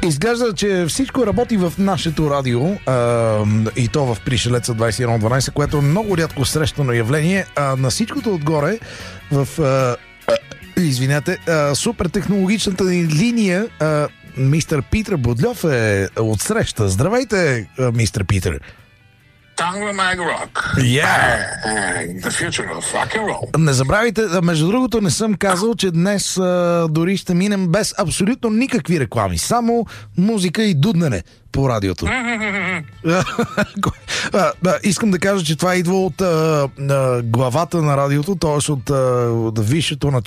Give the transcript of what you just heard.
Изглежда, че всичко работи в нашето радио и то в Пришелеца 2112, което е много рядко срещано явление. На всичкото отгоре в супер технологичната ни линия мистер Питър Будльов е отсреща. Здравейте, мистер Питър. Mag Rock. The future of rock and roll. Не забравяйте, между другото, не съм казал, че днес дори ще минем без абсолютно никакви реклами. Само музика и дуднене по радиото. Искам да кажа, че това идва от главата на радиото, т.е. от висшето начало